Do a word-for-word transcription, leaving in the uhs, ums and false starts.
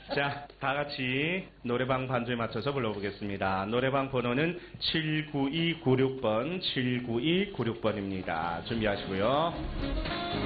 자, 다 같이 노래방 반주에 맞춰서 불러보겠습니다. 노래방 번호는 칠구이구육 번, 칠구이구육 번입니다. 준비하시고요.